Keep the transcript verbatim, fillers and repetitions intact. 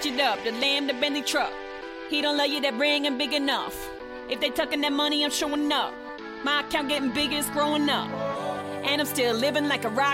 switch it up, the lamb, the Bentley truck. He don't love you, that ring ain't big enough. If they tucking that money, I'm showing up. My account getting bigger, it's growing up. And I'm still living like a rock